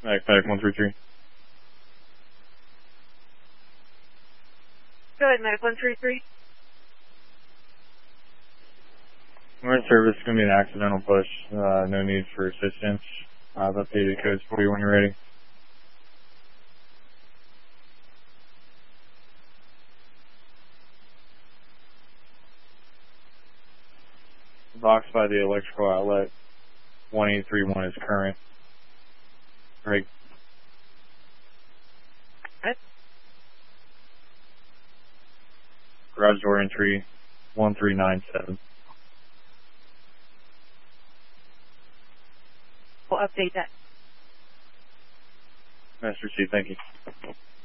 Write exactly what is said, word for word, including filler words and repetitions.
Medic, medic one three three. Go ahead, medic one three three. We're in service. It's going to be an accidental push. Uh, no need for assistance. I've updated codes for you when you're ready. The box by the electrical outlet, one eight three one is current. Right. What? Garage door entry, one three nine seven. We'll update that. Master C, thank you.